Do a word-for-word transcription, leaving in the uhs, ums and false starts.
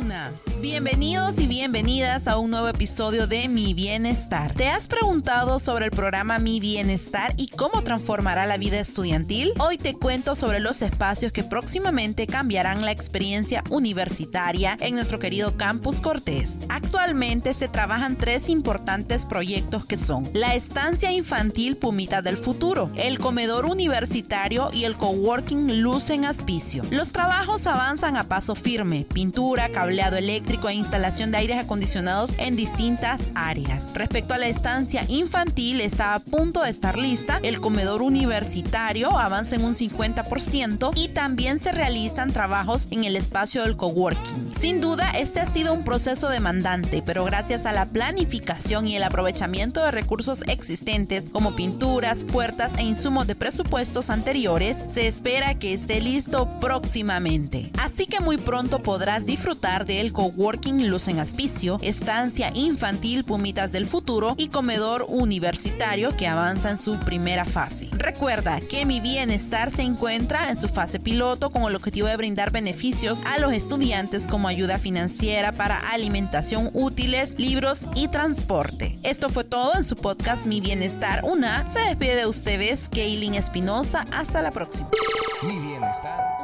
Una. Bienvenidos y bienvenidas a un nuevo episodio de Mi Bienestar. ¿Te has preguntado sobre el programa Mi Bienestar y cómo transformará la vida estudiantil? Hoy te cuento sobre los espacios que próximamente cambiarán la experiencia universitaria en nuestro querido Campus Cortés. Actualmente se trabajan tres importantes proyectos que son la estancia infantil Pumita del Futuro, el comedor universitario y el coworking Luz en Aspicio. Los trabajos avanzan a paso firme: pintura, cableado eléctrico e instalación de aires acondicionados en distintas áreas. Respecto a la estancia infantil, está a punto de estar lista. El comedor universitario avanza en un cincuenta por ciento y también se realizan trabajos en el espacio del coworking. Sin duda, este ha sido un proceso demandante, pero gracias a la planificación y el aprovechamiento de recursos existentes como pinturas, puertas e insumos de presupuestos anteriores, se espera que esté listo próximamente. Así que muy pronto podrás disfrutar del coworking Luz en Aspicio, estancia infantil Pumitas del Futuro y comedor universitario que avanza en su primera fase. Recuerda que Mi Bienestar se encuentra en su fase piloto con el objetivo de brindar beneficios a los estudiantes como ayuda financiera para alimentación, útiles, libros y transporte. Esto fue todo en su podcast Mi Bienestar Una. Se despide de ustedes Kaylin Espinosa. Hasta la próxima. Mi Bienestar